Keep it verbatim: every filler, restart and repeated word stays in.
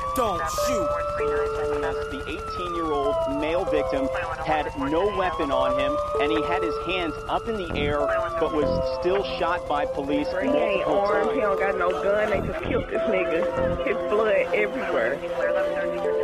Don't shoot. The eighteen-year-old male victim had no weapon on him, and he had his hands up in the air, but was still shot by police He ain't armed, he don't got no gun, they just killed this nigga. His blood everywhere.